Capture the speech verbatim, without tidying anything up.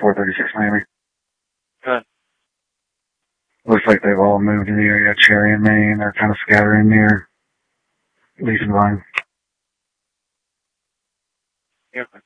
four thirty-six Miami. Good. Looks like they've all moved in the area. Cherry and Maine are kind of scattering near Leeson Vine. Yeah.